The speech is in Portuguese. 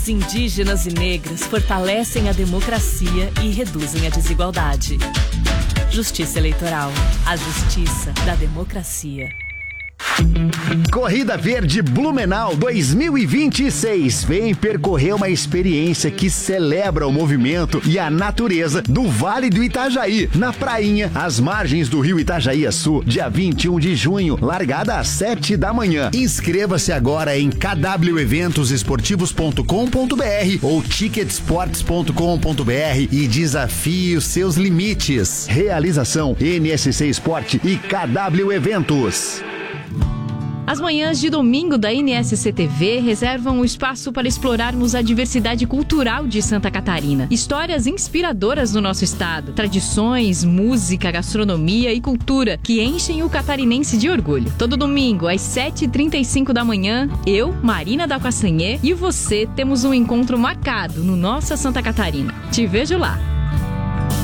Indígenas e negras fortalecem a democracia e reduzem a desigualdade. Justiça Eleitoral. A justiça da democracia. Corrida Verde Blumenau 2026. Vem percorrer uma experiência que celebra o movimento e a natureza do Vale do Itajaí, na prainha, às margens do rio Itajaí-Açu, dia 21 de junho, largada às 7 da manhã. Inscreva-se agora em kweventosesportivos.com.br ou ticketsports.com.br e desafie os seus limites. Realização NSC Esporte e KW Eventos. As manhãs de domingo da NSC TV reservam um espaço para explorarmos a diversidade cultural de Santa Catarina. Histórias inspiradoras do nosso estado, tradições, música, gastronomia e cultura que enchem o catarinense de orgulho. Todo domingo, às 7h35 da manhã, eu, Marina da Castanhê, e você temos um encontro marcado no Nossa Santa Catarina. Te vejo lá!